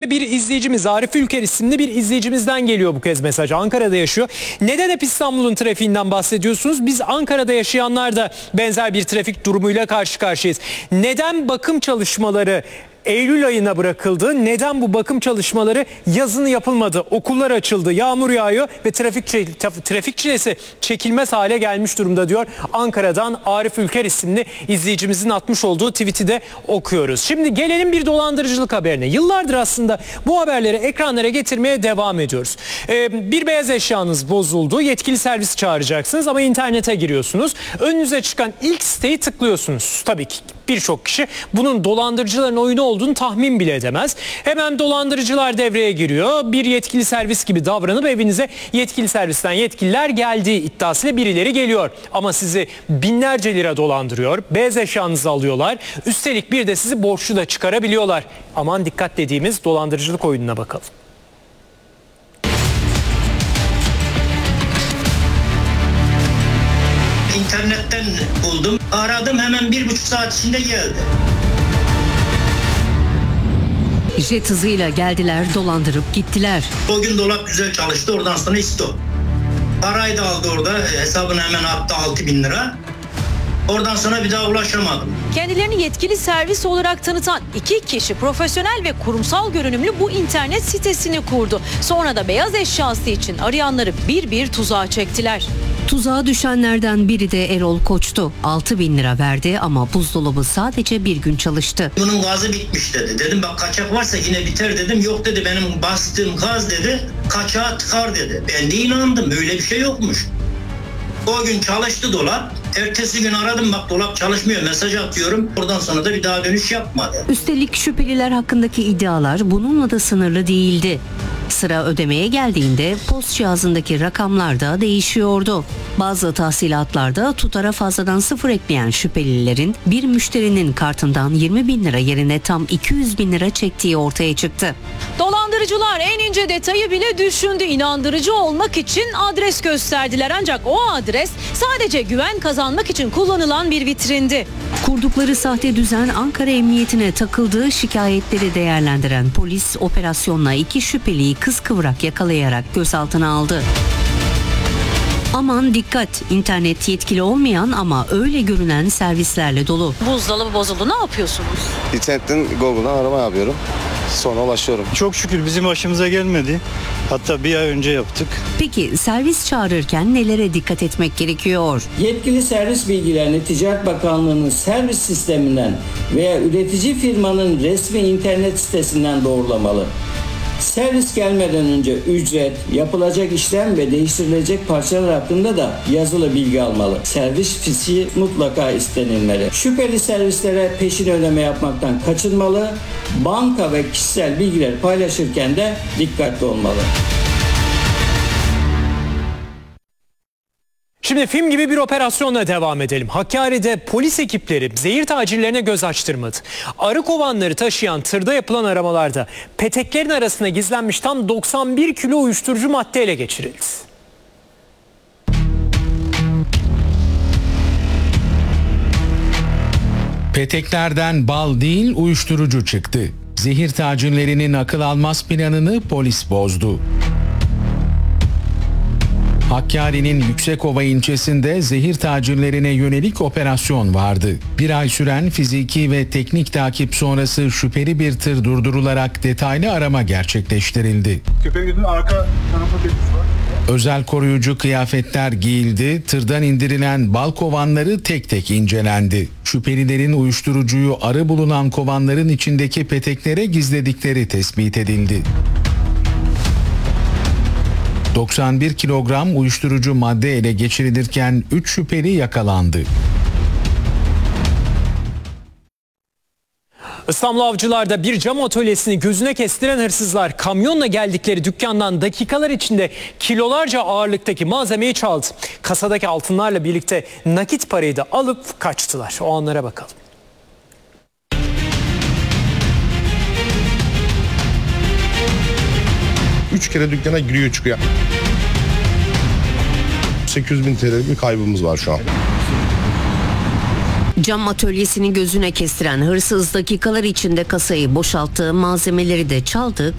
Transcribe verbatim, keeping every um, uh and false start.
ve bir izleyicimiz, Arif Ülker isimli bir izleyicimizden geliyor bu kez mesaj. Ankara'da yaşıyor. Neden hep İstanbul'un trafiğinden bahsediyorsunuz? Biz Ankara'da yaşayanlar da benzer bir trafik durumuyla karşı karşıyayız. Neden bakım çalışmaları Eylül ayına bırakıldı? Neden bu bakım çalışmaları yazın yapılmadı? Okullar açıldı, yağmur yağıyor ve trafik trafik çilesi çekilmez hale gelmiş durumda diyor. Ankara'dan Arif Ülker isimli izleyicimizin atmış olduğu tweet'i de okuyoruz. Şimdi gelelim bir dolandırıcılık haberine. Yıllardır aslında bu haberleri ekranlara getirmeye devam ediyoruz. Ee, bir beyaz eşyanız bozuldu. Yetkili servis çağıracaksınız ama internete giriyorsunuz. Önünüze çıkan ilk siteyi tıklıyorsunuz. Tabii ki birçok kişi bunun dolandırıcıların oyunu olduğunu tahmin bile edemez. Hemen dolandırıcılar devreye giriyor. Bir yetkili servis gibi davranıp evinize yetkili servisten yetkililer geldiği iddiasıyla birileri geliyor. Ama sizi binlerce lira dolandırıyor. Beyaz eşyanızı alıyorlar. Üstelik bir de sizi borçlu da çıkarabiliyorlar. Aman dikkat dediğimiz dolandırıcılık oyununa bakalım. İnternetten buldum. Aradım, hemen bir buçuk saat içinde geldi. Jet hızıyla geldiler, dolandırıp gittiler. O gün dolap güzel çalıştı, oradan sonra istop. Parayı da aldı orada, hesabına hemen attı altı bin lira. Oradan sonra bir daha ulaşamadım. Kendilerini yetkili servis olarak tanıtan iki kişi profesyonel ve kurumsal görünümlü bu internet sitesini kurdu. Sonra da beyaz eşyası için arayanları bir bir tuzağa çektiler. Tuzağa düşenlerden biri de Erol Koç'tu. altı bin lira verdi ama buzdolabı sadece bir gün çalıştı. Bunun gazı bitmiş dedi. Dedim bak kaçak varsa yine biter dedim. Yok dedi, benim bastığım gaz dedi kaçağa tıkar dedi. Ben de inandım, öyle bir şey yokmuş. O gün çalıştı dolap. Ertesi gün aradım, bak dolap çalışmıyor, mesaj atıyorum. Oradan sonra da bir daha dönüş yapmadı. Üstelik şüpheliler hakkındaki iddialar bununla da sınırlı değildi. Sıra ödemeye geldiğinde post cihazındaki rakamlar da değişiyordu. Bazı tahsilatlarda tutara fazladan sıfır ekleyen şüphelilerin bir müşterinin kartından yirmi bin lira yerine tam iki yüz bin lira çektiği ortaya çıktı. Dolandırıcılar en ince detayı bile düşündü. İnandırıcı olmak için adres gösterdiler. Ancak o adres sadece güven kazanmak için kullanılan bir vitrindi. Kurdukları sahte düzen Ankara Emniyetine takıldığı şikayetleri değerlendiren polis operasyonla iki şüpheliyi kıskıvrak yakalayarak gözaltına aldı. Aman dikkat, internet yetkili olmayan ama öyle görünen servislerle dolu. Buzdolabı bozuldu, ne yapıyorsunuz? İnternetten Google'dan arama yapıyorum. Sonra ulaşıyorum. Çok şükür bizim başımıza gelmedi. Hatta bir ay önce yaptık. Peki servis çağırırken nelere dikkat etmek gerekiyor? Yetkili servis bilgilerini Ticaret Bakanlığı'nın servis sisteminden veya üretici firmanın resmi internet sitesinden doğrulamalı. Servis gelmeden önce ücret, yapılacak işlem ve değiştirilecek parçalar hakkında da yazılı bilgi almalı. Servis fişi mutlaka istenilmeli. Şüpheli servislere peşin ödeme yapmaktan kaçınmalı. Banka ve kişisel bilgiler paylaşırken de dikkatli olmalı. Şimdi film gibi bir operasyonla devam edelim. Hakkari'de polis ekipleri zehir tacirlerine göz açtırmadı. Arı kovanları taşıyan tırda yapılan aramalarda peteklerin arasına gizlenmiş tam doksan bir kilo uyuşturucu madde ele geçirildi. Peteklerden bal değil uyuşturucu çıktı. Zehir tacirlerinin akıl almaz planını polis bozdu. Hakkari'nin Yüksekova ilçesinde zehir tacirlerine yönelik operasyon vardı. Bir ay süren fiziki ve teknik takip sonrası şüpheli bir tır durdurularak detaylı arama gerçekleştirildi. Köpeğin arka tarafa bir var. Özel koruyucu kıyafetler giyildi, tırdan indirilen bal kovanları tek tek incelendi. Şüphelilerin uyuşturucuyu arı bulunan kovanların içindeki peteklere gizledikleri tespit edildi. doksan bir kilogram uyuşturucu madde ele geçirilirken üç şüpheli yakalandı. İstanbul Avcılar'da bir cam atölyesini gözüne kestiren hırsızlar kamyonla geldikleri dükkandan dakikalar içinde kilolarca ağırlıktaki malzemeyi çaldı. Kasadaki altınlarla birlikte nakit parayı da alıp kaçtılar. O anlara bakalım. Üç kere dükkana giriyor çıkıyor. sekiz yüz bin T L'lik bir kaybımız var şu an. Cam atölyesini gözüne kestiren hırsız dakikalar içinde kasayı boşalttı, malzemeleri de çaldı,